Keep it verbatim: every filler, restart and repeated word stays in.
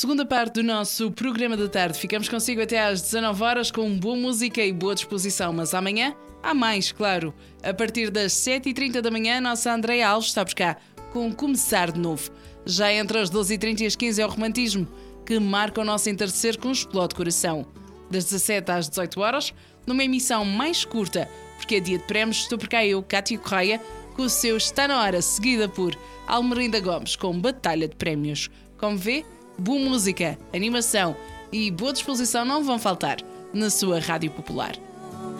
Segunda parte do nosso programa da tarde. Ficamos consigo até às dezanove horas com boa música e boa disposição. Mas amanhã há mais, claro. A partir das sete e trinta da manhã, a nossa Andreia Alves está por cá com Começar de Novo. Já entre as doze e trinta e as quinze é o romantismo, que marca o nosso entardecer com Explode Coração. Das dezassete às dezoito horas, numa emissão mais curta, porque é dia de prémios, estou por cá eu, Cátia Correia, com o seu Está na Hora, seguida por Almerinda Gomes com Batalha de Prémios. Como vê, boa música, animação e boa disposição não vão faltar na sua Rádio Popular.